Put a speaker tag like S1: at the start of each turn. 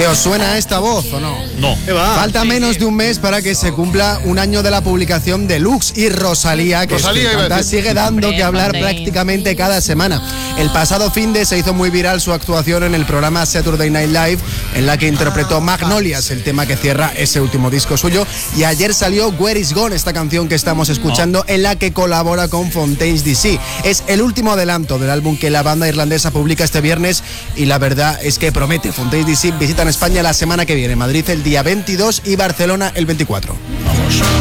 S1: ¿Que os suena esta voz o no?
S2: No.
S1: Falta menos de un mes para que se cumpla un año de la publicación de Lux y Rosalía, que sigue dando que hablar prácticamente cada semana. El pasado finde se hizo muy viral su actuación en el programa Saturday Night Live, en la que interpretó Magnolias, el tema que cierra ese último disco suyo, y ayer salió Where Is Gone, esta canción que estamos escuchando, en la que colabora con Fontaines DC. Es el último adelanto del álbum que la banda irlandesa publica este viernes y la verdad es que promete. Fontaines DC visitan España la semana que viene, Madrid el día 22 y Barcelona el 24.
S2: Vamos.